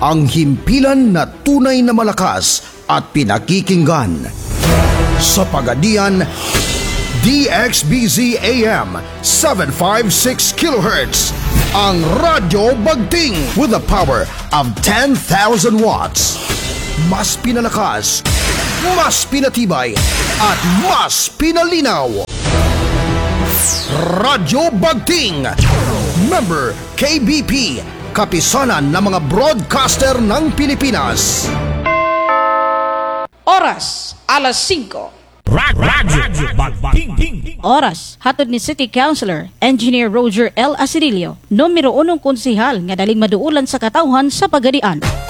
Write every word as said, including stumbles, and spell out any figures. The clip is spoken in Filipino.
ang himpilan na tunay na malakas at pinakikinggan. Sa Pagadian, D X B Z A M seven fifty-six kilohertz, ang Radyo Bagting with a power of ten thousand watts. Mas pinalakas, mas pinatibay, at mas pinalinaw. Radyo Bagting, member K B P, kapisanan ng mga broadcaster ng Pilipinas. Oras, alas singko. Radyo Bagting. Oras, hatod ni City Councilor, Engineer Roger L. Asirilio, numero unong konsehal nga daling maduulan sa katawhan sa Pagadian.